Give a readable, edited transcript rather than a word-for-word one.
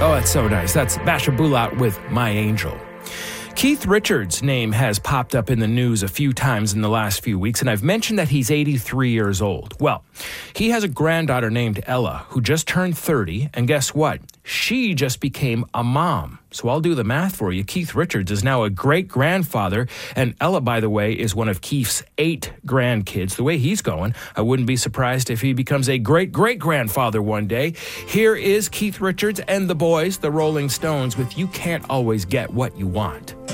Oh, that's so nice. That's Basha Bulat with My Angel. Keith Richards' name has popped up in the news a few times in the last few weeks, and I've mentioned that he's 83 years old. Well, he has a granddaughter named Ella who just turned 30, and guess what? She just became a mom. So I'll do the math for you. Keith Richards is now a great-grandfather, and Ella, by the way, is one of Keith's 8 grandkids. The way he's going, I wouldn't be surprised if he becomes a great-great-grandfather one day. Here is Keith Richards and the boys, the Rolling Stones, with You Can't Always Get What You Want.